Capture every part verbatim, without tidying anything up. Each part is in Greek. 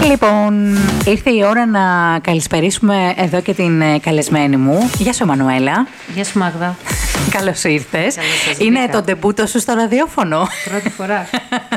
Λοιπόν, ήρθε η ώρα να καλησπερίσουμε εδώ και την καλεσμένη μου. Γεια σου, Εμμανουέλα. Γεια σου, Μάγδα. Καλώς ήρθες. Καλώς Είναι βρήκα. το ντεμπούτο σου στο ραδιόφωνο. Πρώτη φορά.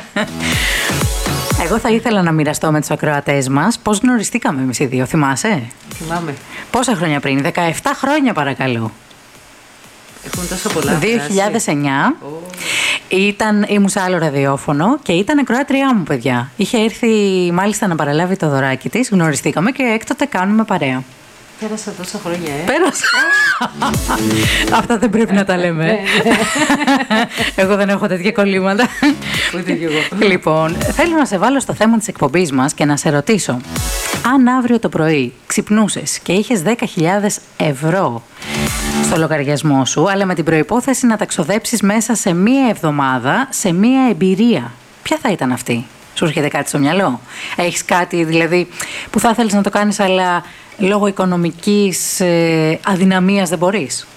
Εγώ θα ήθελα να μοιραστώ με τους ακροατές μας πώς γνωριστήκαμε εμείς οι δύο. Θυμάσαι? Θυμάμαι. Πόσα χρόνια πριν? δεκαεπτά χρόνια, παρακαλώ. Έχουν τόσο πολλά. δύο χιλιάδες εννιά. Oh. Ήταν, ήμουν σε άλλο ραδιόφωνο και ήταν ακροάτριά μου, παιδιά. Είχε έρθει μάλιστα να παραλάβει το δωράκι της. Γνωριστήκαμε και έκτοτε κάνουμε παρέα. Πέρασα τόσα χρόνια, ε. Πέρασα. Αυτά δεν πρέπει να τα λέμε. Εγώ δεν έχω τέτοια κολλήματα. Ούτε κι εγώ. Λοιπόν, θέλω να σε βάλω στο θέμα της εκπομπής μας και να σε ρωτήσω. Αν αύριο το πρωί ξυπνούσες και είχες δέκα χιλιάδες ευρώ στο λογαριασμό σου, αλλά με την προϋπόθεση να τα ξοδέψεις μέσα σε μία εβδομάδα σε μία εμπειρία, ποια θα ήταν αυτή? Σου έρχεται κάτι στο μυαλό? Έχεις κάτι δηλαδή που θα ήθελες να το κάνεις, αλλά λόγω οικονομικής ε, αδυναμίας δεν μπορείς?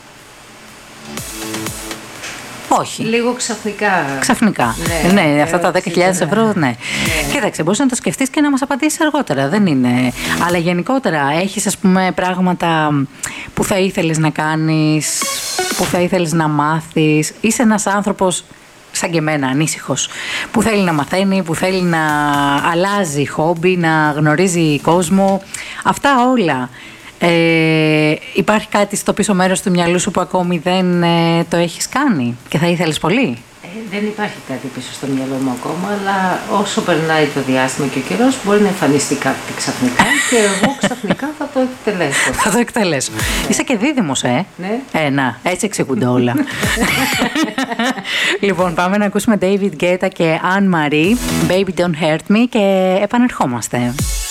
Όχι. Λίγο ξαφνικά. Ξαφνικά. Ναι, ναι, αυτά τα δέκα χιλιάδες ευρώ, ναι. ναι. Κοίταξε, μπορείς να το σκεφτείς και να μας απαντήσεις αργότερα. Δεν είναι. Αλλά γενικότερα, έχεις ας πούμε πράγματα που θα ήθελες να κάνεις, που θα ήθελες να μάθεις? Είσαι ένας άνθρωπος σαν και εμένα, ανήσυχος, που θέλει να μαθαίνει, που θέλει να αλλάζει χόμπι, να γνωρίζει κόσμο. Αυτά όλα. Ε, υπάρχει κάτι στο πίσω μέρος του μυαλού σου που ακόμη δεν ε, το έχεις κάνει και θα ήθελες πολύ? Ε, δεν υπάρχει κάτι πίσω στο μυαλό μου ακόμα, αλλά όσο περνάει το διάστημα και ο καιρός μπορεί να εμφανιστεί κάτι ξαφνικά και εγώ ξαφνικά θα το εκτελέσω. Θα το εκτελέσω. Είσαι και δίδυμος, ε? Ναι. Ε, να, έτσι εξηγούνται όλα. Λοιπόν, πάμε να ακούσουμε David Guetta και Anne Marie, Baby Don't Hurt Me, και επανερχόμαστε.